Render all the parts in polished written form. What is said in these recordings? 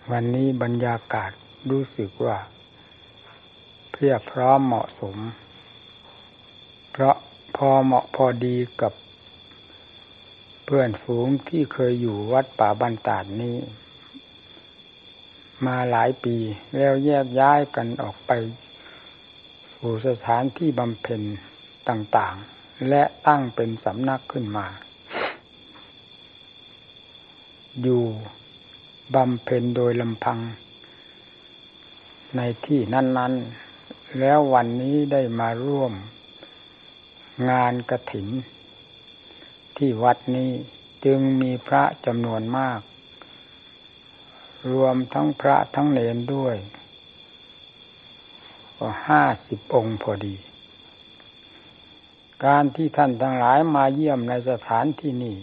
วันนี้บรรยากาศรู้สึกว่าเพียบพร้อมเหมาะสมเพราะพอเหมาะพอดีกับเพื่อนฝูงที่เคยอยู่วัดป่าบ้านตาดนี้มาหลายปีแล้วแยกย้ายกันออกไปสู่สถานที่บำเพ็ญต่างๆและตั้งเป็นสำนักขึ้นมาอยู่บำเพ็ญโดยลำพังในที่นั้นๆแล้ววันนี้ได้มาร่วมงานกฐินที่วัดนี้จึงมีพระจำนวนมากรวมทั้งพระทั้งเณรด้วยก็50 องค์พอดีการที่ท่านทั้งหลายมาเยี่ยมในสถานที่นี้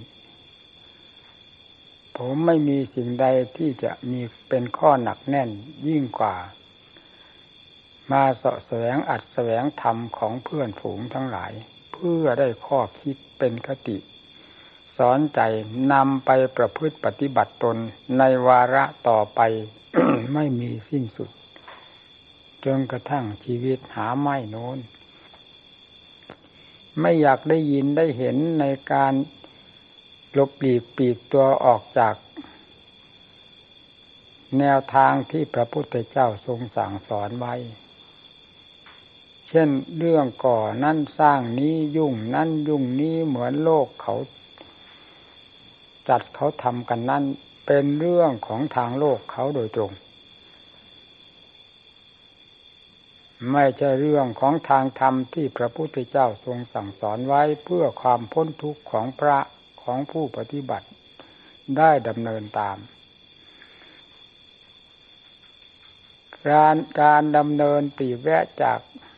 ผมไม่มีสิ่งใดที่จะมีเป็นข้อหนักแน่นยิ่งกว่ามาเสาะแสวงอัดแสวงธรรมของเพื่อนฝูงทั้งหลายเพื่อได้ข้อคิดเป็นคติสอนใจนำไปประพฤติปฏิบัติตนในวาระต่อไป ไม่มีสิ้นสุดจนกระทั่งชีวิตหาไม่โน้นไม่อยากได้ยินได้เห็นในการหลบหลีกปีกตัวออกจากแนวทางที่พระพุทธเจ้าทรงสั่งสอนไว้เช่นเรื่องก่อนั่นสร้างนี้ยุ่งนั่นยุ่งนี้เหมือนโลกเขาจัดเขาทำกันนั่นเป็นเรื่องของทางโลกเขาโดยตรงไม่ใช่เรื่องของทางธรรมที่พระพุทธเจ้าทรงสั่งสอนไว้เพื่อความพ้นทุกข์ของพระของผู้ปฏิบัติได้ดำเนินตามการดำเนินปลีกแวะจาก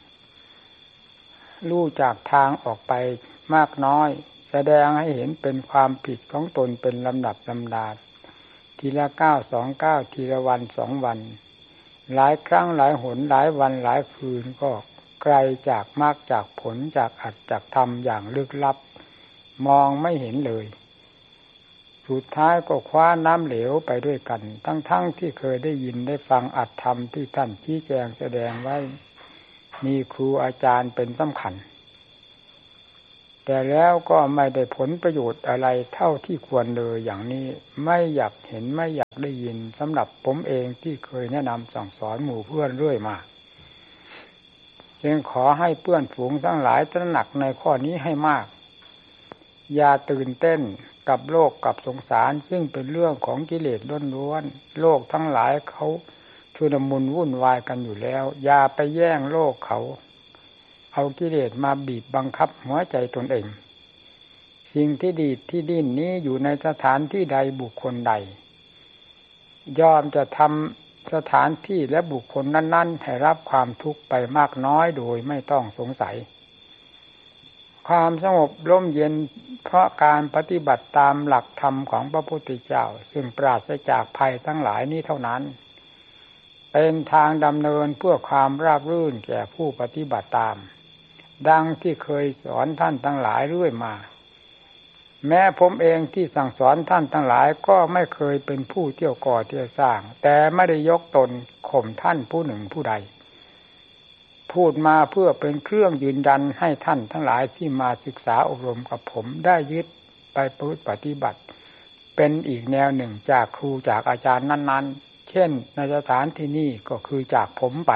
ลู่จากทางออกไปมากน้อยแสดงให้เห็นเป็นความผิดของตนเป็นลำดับลำดาทีละ9 2 9ทีละวัน2 วันหลายครั้งหลายหนหลายวันหลายคืนก็ไกลจากมรรคจากผลจากอัตจากธรรมอย่างลึกลับมองไม่เห็นเลยสุดท้ายก็คว้าน้ำเหลวไปด้วยกันทั้งที่เคยได้ยินได้ฟังอัตธรรมที่ท่านชี้แจงแสดงไว้มีครูอาจารย์เป็นสำคัญแต่แล้วก็ไม่ได้ผลประโยชน์อะไรเท่าที่ควรเลยอย่างนี้ไม่อยากเห็นไม่อยากได้ยินสำหรับผมเองที่เคยแนะนำสั่งสอนหมู่เพื่อนเรื่อยมาจึงขอให้เพื่อนฝูงทั้งหลายตระหนักในข้อนี้ให้มากอย่าตื่นเต้นกับโลกกับสงสารซึ่งเป็นเรื่องของกิเลสล้วนๆโลกทั้งหลายเขาชุลมุนวุ่นวายกันอยู่แล้วอย่าไปแย่งโลกเขาเอากิเลสมาบีบบังคับหัวใจตนเองสิ่งที่ดีที่ดิ้นนี้อยู่ในสถานที่ใดบุคคลใดยอมจะทำสถานที่และบุคคลนั้นๆให้รับความทุกข์ไปมากน้อยโดยไม่ต้องสงสัยความสงบร่มเย็นเพราะการปฏิบัติตามหลักธรรมของพระพุทธเจ้าซึ่งปราศจากภัยทั้งหลายนี้เท่านั้นเป็นทางดำเนินเพื่อความราบรื่นแก่ผู้ปฏิบัติตามดังที่เคยสอนท่านทั้งหลายเรื่อยมาแม้ผมเองที่สั่งสอนท่านทั้งหลายก็ไม่เคยเป็นผู้เที่ยวก่อเที่ยวสร้างแต่ไม่ได้ยกตนข่มท่านผู้หนึ่งผู้ใดพูดมาเพื่อเป็นเครื่องยืนยันให้ท่านทั้งหลายที่มาศึกษาอบรมกับผมได้ยึดไปประพฤติปฏิบัติเป็นอีกแนวหนึ่งจากครูจากอาจารย์นั้นๆเช่นในสถานที่นี้ก็คือจากผมไป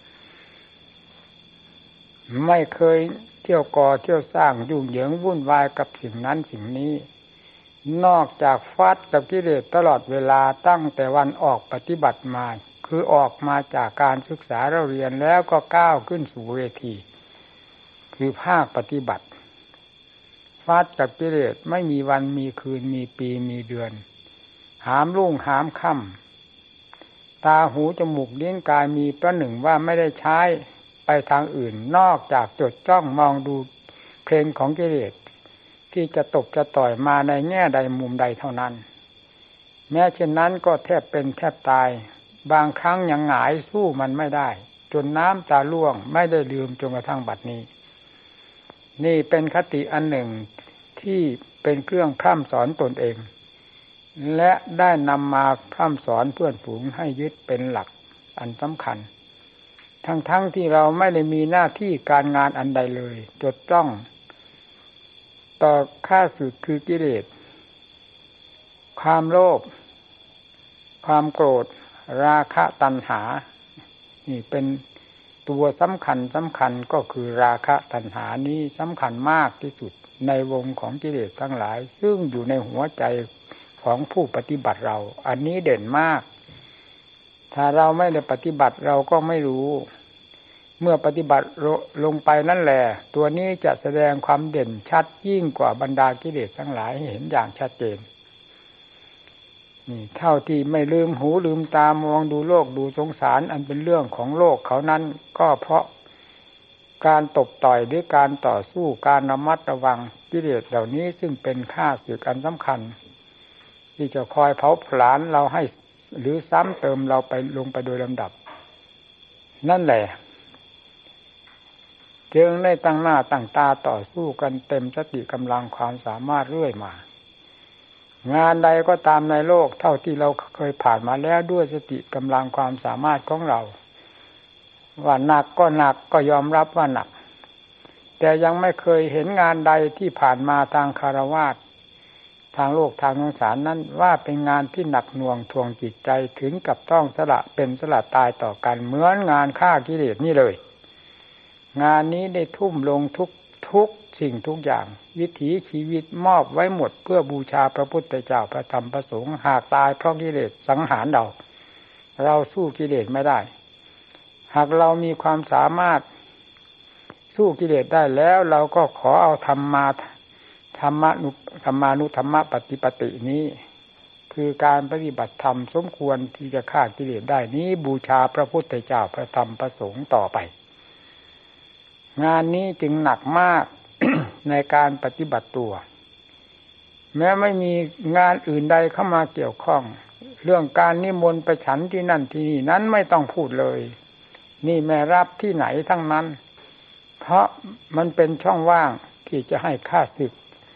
ไม่เคยเที่ยวก่อเที่ยวสร้างยุ่งเหยิงวุ่นวายกับสิ่งนั้นสิ่งนี้นอกจากฟัดกับกิเลสตลอดเวลาตั้งแต่วันออกปฏิบัติมาคือออกมาจากการศึกษาเราเรียนแล้วก็ก้าวขึ้นสู่เวทีคือภาคปฏิบัติฟัดกับกิเลสไม่มีวันมีคืนมีปีมีเดือนหามรุ่งหามค่ำตาหูจมูกลิ้นกายมีประหนึ่งว่าไม่ได้ใช้ไปทางอื่นนอกจากจดจ้องมองดูเพลงของกิเลสที่จะตบจะต่อยมาในแง่ใดมุมใดเท่านั้นแม้เช่นนั้นก็แทบเป็นแทบตายบางครั้งยังหงายสู้มันไม่ได้จนน้ำตาร่วงไม่ได้ลืมจนกระทั่งบัดนี้นี่เป็นคติอันหนึ่งที่เป็นเครื่องพร่ำสอนตนเองและได้นำมาพร่ำสอนเพื่อนฝูงให้ยึดเป็นหลักอันสำคัญทั้งที่เราไม่ได้มีหน้าที่การงานอันใดเลยจดจ้องต่อข้าศึกคือกิเลสความโลภความโกรธราคะตัณหานี่เป็นตัวสำคัญก็คือราคะตัณหานี้สำคัญมากที่สุดในวงของกิเลสทั้งหลายซึ่งอยู่ในหัวใจของผู้ปฏิบัติเราอันนี้เด่นมากถ้าเราไม่ได้ปฏิบัติเราก็ไม่รู้เมื่อปฏิบัติลงไปนั่นแหละตัวนี้จะแสดงความเด่นชัดยิ่งกว่าบรรดากิเลสทั้งหลายให้เห็นอย่างชัดเจนนี่เท่าที่ไม่ลืมหูลืมตามองดูโลกดูสงสารอันเป็นเรื่องของโลกเขานั้นก็เพราะการตบต่อยหรือการต่อสู้การระมัดระวังกิเลสเหล่านี้ซึ่งเป็นข้าศึกอันสำคัญที่จะคอยเผาผลาญเราให้หรือซ้ำเติมเราไปลงไปโดยลำดับนั่นแหละจึงได้ตั้งหน้าตั้งตาต่อสู้กันเต็มสติกำลังความสามารถเรื่อยมางานใดก็ตามในโลกเท่าที่เราเคยผ่านมาแล้วด้วยสติกำลังความสามารถของเราว่าหนักก็หนักก็ยอมรับว่าหนักแต่ยังไม่เคยเห็นงานใดที่ผ่านมาทางคฤหัสถ์ทางโลกทางสงสารนั้นว่าเป็นงานที่หนักหน่วงทวงจิตใจถึงกับต้องสละเป็นสละตายต่อกันเหมือนงานฆ่ากิเลสนี่เลยงานนี้ได้ทุ่มลงทุกสิ่งทุกอย่างวิถีชีวิตมอบไว้หมดเพื่อบูชาพระพุทธเจ้าพระธรรมพระสงฆ์หากตายเพราะกิเลสสังหารเราสู้กิเลสไม่ได้หากเรามีความสามารถสู้กิเลสได้แล้วเราก็ขอเอาธรรมานุธรรมปฏิปตินี้คือการปฏิบัติธรรมสมควรที่จะฆ่ากิเลสได้นี้บูชาพระพุทธเจ้าพระธรรมพระสงฆ์ต่อไปงานนี้จึงหนักมาก ในการปฏิบัติตัวแม้ไม่มีงานอื่นใดเข้ามาเกี่ยวข้องเรื่องการนิมนต์ไปฉันที่นั่นที่นี่นั้นไม่ต้องพูดเลยนี่แม่รับที่ไหนทั้งนั้นเพราะมันเป็นช่องว่างที่จะให้ข้าศึก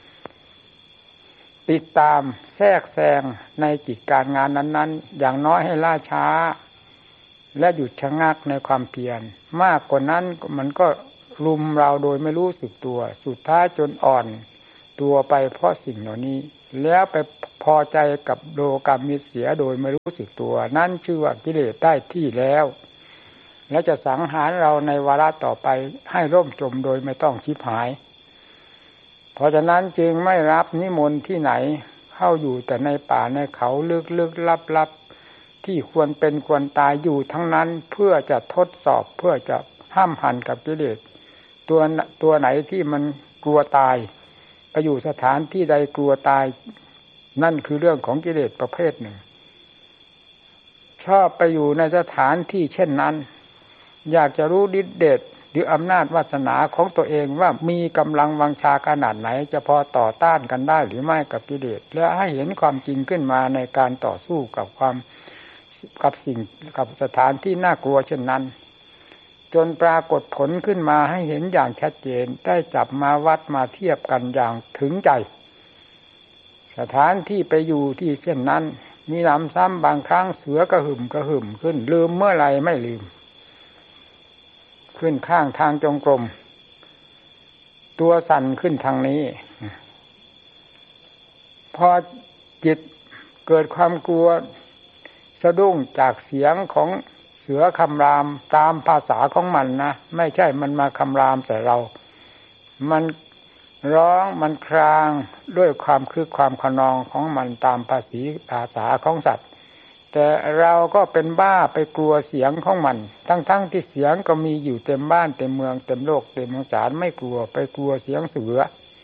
ติดตามแทรกแซงในกิจการงานนั้นๆอย่างน้อยให้ล่าช้าและหยุดชะงักในความเพียรมากกว่านั้นมันก็รุมเราโดยไม่รู้สึกตัวสุดท้ายจนอ่อนตัวไปเพราะสิ่งเหล่านี้แล้วไปพอใจกับโลกามิเสียโดยไม่รู้สึกตัวนั่นชื่อว่ากิเลสได้ที่แล้วและจะสังหารเราในวาระต่อไปให้ร่มจมโดยไม่ต้องชิบหายเพราะฉะนั้นจึงไม่รับนิมนต์ที่ไหนเข้าอยู่แต่ในป่าในเขาลึกๆลับๆที่ควรเป็นควรตายอยู่ทั้งนั้นเพื่อจะทดสอบเพื่อจะห้ามหันกับกิเลสตัวไหนที่มันกลัวตายไปอยู่สถานที่ใดกลัวตายนั่นคือเรื่องของกิเลสประเภทหนึ่งชอบไปอยู่ในสถานที่เช่นนั้นอยากจะรู้ฤทธิ์เดชหรืออำนาจวาสนาของตัวเองว่ามีกำลังวังชาขนาดไหนจะพอต่อต้านกันได้หรือไม่กับกิเลสและให้เห็นความจริงขึ้นมาในการต่อสู้กับสิ่งกับสถานที่น่ากลัวเช่นนั้นจนปรากฏผลขึ้นมาให้เห็นอย่างชัดเจนได้จับมาวัดมาเทียบกันอย่างถึงใจสถานที่ไปอยู่ที่เช่นนั้นมีหนำซ้ำบางครั้งเสือกระหึ่มขึ้นลืมเมื่อไรไม่ลืมขึ้นข้างทางจงกรมตัวสั่นขึ้นทางนี้พอจิตเกิดความกลัวสะดุ้งจากเสียงของเสือคำรามตามภาษาของมันนะไม่ใช่มันมาคำรามใส่เรามันร้องมันครางด้วยความคึกความขนองของมันตามภาษาของสัตว์แต่เราก็เป็นบ้าไปกลัวเสียงของมันทั้งที่เสียงก็มีอยู่เต็มบ้านเต็มเมืองเต็มโลกเต็มสงสารไม่กลัวไปกลัวเสียงเสือ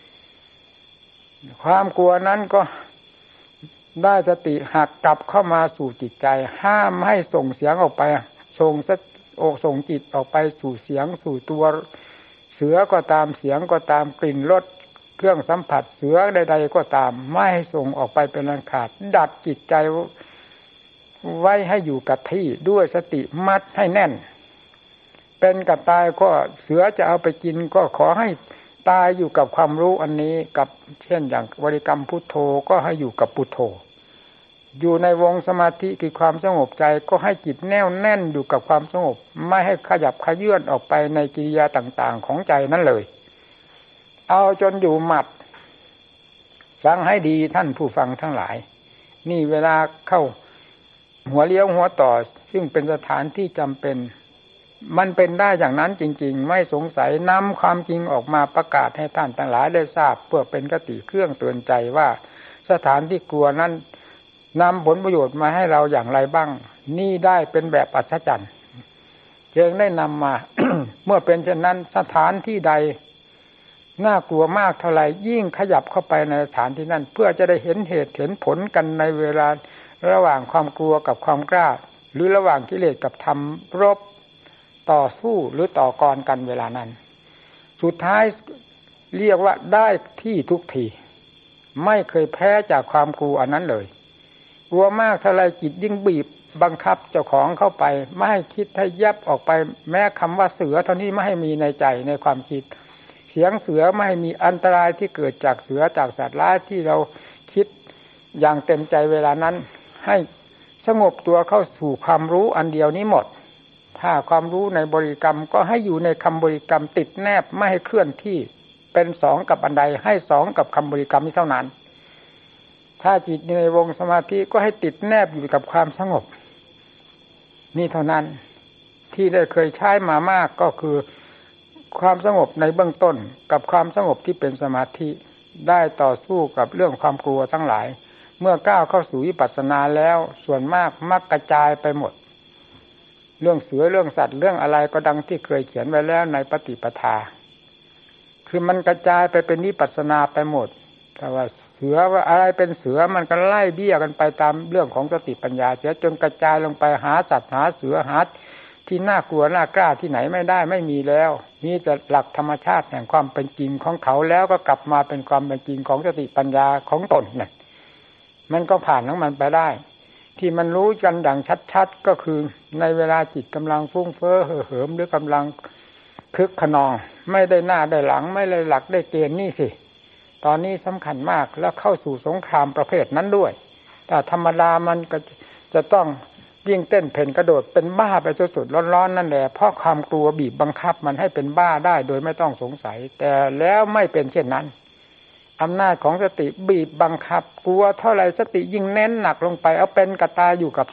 ความกลัวนั้นก็ได้สติหักกลับเข้ามาสู่จิตใจห้ามให้ส่งเสียงออกไปส่งจิตออกไปสู่เสียงสู่ตัวเสือก็ตามเสียงก็ตามกลิ่นรสเครื่องสัมผัสเสือใดๆก็ตามไม่ให้ส่งออกไปเป็นอันขาดดัดจิตใจไว้ให้อยู่กับที่ด้วยสติมัดให้แน่นเป็นกับตายก็เสือจะเอาไปกินก็ขอให้ตายอยู่กับความรู้อันนี้กับเช่นอย่างบริกรรมพุทโธก็ให้อยู่กับพุทโธอยู่ในวงสมาธิคือความสงบใจก็ให้จิตแน่วแน่นอยู่กับความสงบไม่ให้ขยับขยื่นออกไปในกิริยาต่างๆของใจนั้นเลยเอาจนอยู่หมัดฟังให้ดีท่านผู้ฟังทั้งหลายนี่เวลาเข้าหัวเลี้ยวหัวต่อซึ่งเป็นสถานที่จำเป็นมันเป็นได้อย่างนั้นจริงๆไม่สงสัยนำความจริงออกมาประกาศให้ท่านทั้งหลายได้ทราบเพื่อเป็นคติเครื่องเตือนใจว่าสถานที่กลัวนั้นนำผลประโยชน์มาให้เราอย่างไรบ้างนี่ได้เป็นแบบอัศจรรย์จึงได้นำมา เมื่อเป็นเช่นนั้นสถานที่ใดน่ากลัวมากเท่าไหร่ยิ่งขยับเข้าไปในสถานที่นั้นเพื่อจะได้เห็นเหตุเห็นผลกันในเวลาระหว่างความกลัวกับความกล้าหรือระหว่างกิเลสกับธรรมรบต่อสู้หรือต่อกรกันเวลานั้นสุดท้ายเรียกว่าได้ที่ทุกทีไม่เคยแพ้จากความกลัวอันนั้นเลยกลัวมากเท่าไรจิตยิ่งบีบบังคับเจ้าของเข้าไปไม่ให้คิดให้ยับออกไปแม้คำว่าเสือเท่านี้ไม่ให้มีในใจในความคิดเสียงเสือไม่ให้มีอันตรายที่เกิดจากเสือจากสัตว์ร้ายที่เราคิดอย่างเต็มใจเวลานั้นให้สงบตัวเข้าสู่ความรู้อันเดียวนี้หมดถ้าความรู้ในบริกรรมก็ให้อยู่ในคำบริกรรมติดแนบไม่ให้เคลื่อนที่เป็นสองกับอันใดให้สองกับคำบริกรรมนี้เท่านั้นถ้าจิตในวงสมาธิก็ให้ติดแนบอยู่กับความสงบนี่เท่านั้นที่ได้เคยใช้มามากก็คือความสงบในเบื้องต้นกับความสงบที่เป็นสมาธิได้ต่อสู้กับเรื่องความกลัวทั้งหลายเมื่อก้าวเข้าสู่วิปัสสนาแล้วส่วนมากมักกระจายไปหมดเรื่องเสือเรื่องสัตว์เรื่องอะไรก็ดังที่เคยเขียนไว้แล้วในปฏิปทาคือมันกระจายไปเป็นวิปัสสนาไปหมดแต่ว่าเสือว่าอะไรเป็นเสือมันก็ไล่เบี้ยกันไปตามเรื่องของสติปัญญาเสียจนกระจายลงไปหาสัตว์หาเสือหาที่น่ากลัวน่ากล้าที่ไหนไม่ได้ไม่มีแล้วมีแต่หลักธรรมชาติแห่งความเป็นจริงของเขาแล้วก็กลับมาเป็นความเป็นจริงของสติปัญญาของตนนั่นมันก็ผ่านของมันไปได้ที่มันรู้กันอย่างชัดๆก็คือในเวลาจิตกำลังฟุ้งเฟ้อเห่อเหิมหรือกำลังคึกขนองไม่ได้หน้าได้หลังไม่ได้หลักได้เกณฑ์นี่สิตอนนี้สำคัญมากแล้วเข้าสู่สงครามประเภทนั้นด้วยแต่ธรรมดามันก็จะต้องยิ่งเต้นเพ่นกระโดดเป็นบ้าไปสุดๆร้อนๆนั่นแหละเพราะความกลัวบีบบังคับมันให้เป็นบ้าได้โดยไม่ต้องสงสัยแต่แล้วไม่เป็นเช่นนั้นอำนาจของสติบีบบังคับกลัวเท่าไรสติยิ่งเน้นหนักลงไปเอาเป็นกระตายอยู่กับ